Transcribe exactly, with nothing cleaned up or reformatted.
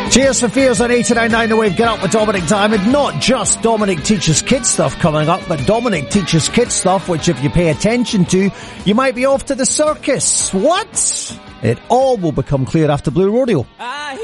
Cheers for Fears on eighty-nine point nine The Wave. Get up with Dominic Diamond. Not just Dominic Teaches Kids stuff coming up, but Dominic Teaches Kids stuff, which if you pay attention to, you might be off to the circus. What? It all will become clear after Blue Rodeo.